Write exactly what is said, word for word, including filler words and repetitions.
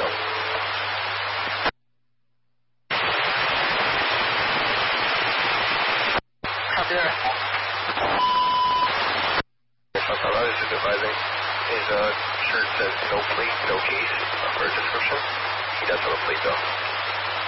Echo. Copy that. Santana is advising. His uh, shirt says no plate, no case uh, for a description. He does have a plate though.